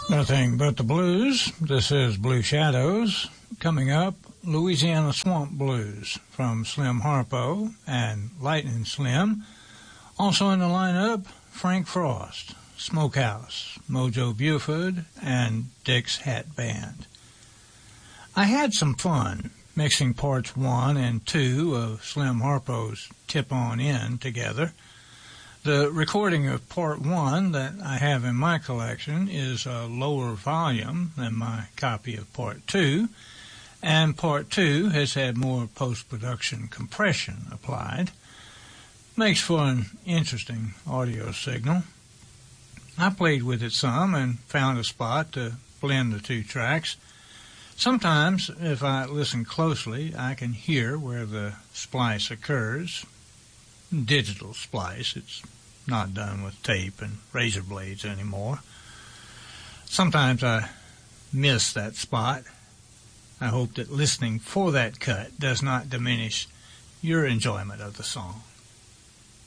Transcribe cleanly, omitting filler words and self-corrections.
Nothing but the blues. This is Blue Shadows. Coming up, Louisiana Swamp Blues from Slim Harpo and Lightning Slim. Also in the lineup, Frank Frost, Smokehouse, Mojo Buford, and Dick's Hat Band. I had some fun mixing parts 1 and 2 of Slim Harpo's Tip On In together. The recording of part 1 that I have in my collection is a lower volume than my copy of part 2, and part 2 has had more post-production compression applied. Makes for an interesting audio signal. I played with it some and found a spot to blend the two tracks. Sometimes, if I listen closely, I can hear where the splice occurs. Digital splice. It's not done with tape and razor blades anymore. Sometimes I miss that spot. I hope that listening for that cut does not diminish your enjoyment of the song.